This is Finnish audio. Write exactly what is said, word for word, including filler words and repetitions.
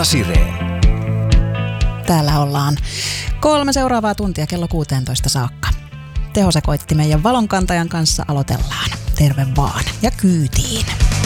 Hanna Sirén. Täällä ollaan kolme seuraavaa tuntia kello kuusitoista saakka. Tehosekoittimen ja valonkantajan kanssa aloitellaan. Terve vaan ja kyytiin.